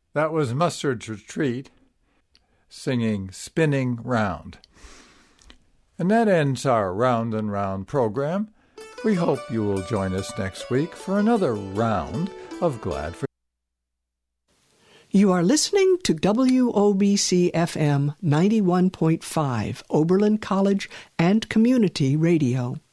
That was Mustard's Retreat singing Spinning Round. And that ends our Round and Round program. We hope you will join us next week for another round of Glad for. You are listening to WOBC-FM 91.5, Oberlin College and Community Radio.